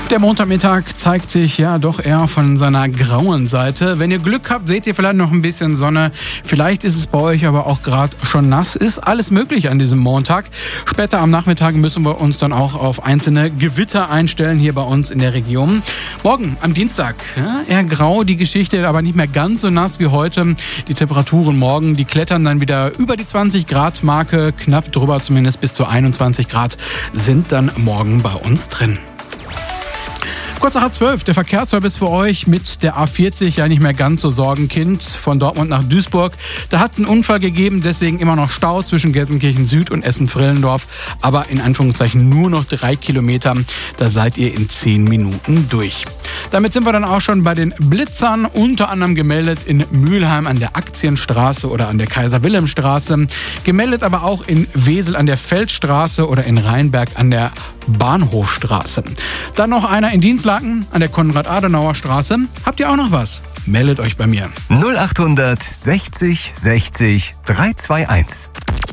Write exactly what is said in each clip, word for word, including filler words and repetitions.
Der Montagmittag zeigt sich ja doch eher von seiner grauen Seite. Wenn ihr Glück habt, seht ihr vielleicht noch ein bisschen Sonne. Vielleicht ist es bei euch aber auch gerade schon nass. Ist alles möglich an diesem Montag. Später am Nachmittag müssen wir uns dann auch auf einzelne Gewitter einstellen hier bei uns in der Region. Morgen am Dienstag ja, eher grau, die Geschichte, aber nicht mehr ganz so nass wie heute. Die Temperaturen morgen, die klettern dann wieder über die zwanzig Grad Marke. Knapp drüber, zumindest bis zu einundzwanzig Grad sind dann morgen bei uns drin. Kurz nach halb zwölf, der Verkehrsservice für euch mit der A vierzig, ja nicht mehr ganz so Sorgenkind, von Dortmund nach Duisburg. Da hat es einen Unfall gegeben, deswegen immer noch Stau zwischen Gelsenkirchen Süd und Essen-Vrellendorf. Aber in Anführungszeichen nur noch drei Kilometer, da seid ihr in zehn Minuten durch. Damit sind wir dann auch schon bei den Blitzern, unter anderem gemeldet in Mülheim an der Aktienstraße oder an der Kaiser-Wilhelm-Straße. Gemeldet aber auch in Wesel an der Feldstraße oder in Rheinberg an der Bahnhofstraße. Dann noch einer in Dienstlaken an der Konrad-Adenauer-Straße. Habt ihr auch noch was? Meldet euch bei mir. null achthundert sechzig sechzig dreihunderteinundzwanzig.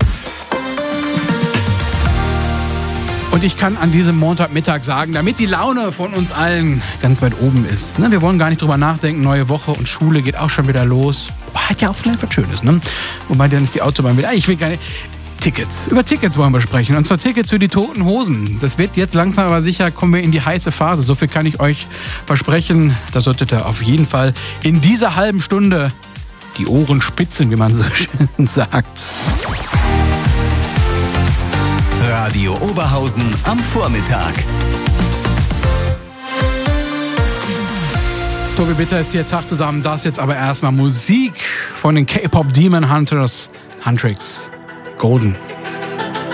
Und ich kann an diesem Montagmittag sagen, damit die Laune von uns allen ganz weit oben ist. Ne? Wir wollen gar nicht drüber nachdenken, neue Woche und Schule geht auch schon wieder los. Hat ja auch vielleicht was Schönes, ne? Wobei dann ist die Autobahn wieder... Ich will gar nicht... Tickets. Über Tickets wollen wir sprechen. Und zwar Tickets für die Toten Hosen. Das wird jetzt langsam aber sicher, kommen wir in die heiße Phase. So viel kann ich euch versprechen. Da solltet ihr auf jeden Fall in dieser halben Stunde die Ohren spitzen, wie man so schön sagt. Radio Oberhausen am Vormittag. Tobi Bitter ist hier, Tag zusammen. Das jetzt aber erstmal Musik von den K-Pop Demon Hunters. Huntrix. Golden.